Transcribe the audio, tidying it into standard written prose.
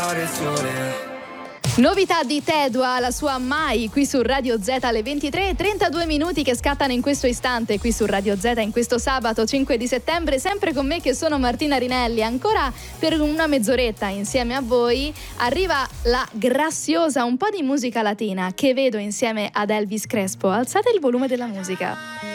Novità di Tedua, la sua Mai, qui su Radio Z alle 23:32 che scattano in questo istante qui su Radio Z in questo sabato 5 di settembre, sempre con me che sono Martina Rinelli. Ancora per una mezz'oretta insieme a voi arriva la graziosa, un po' di musica latina che vedo insieme ad Elvis Crespo. Alzate il volume della musica.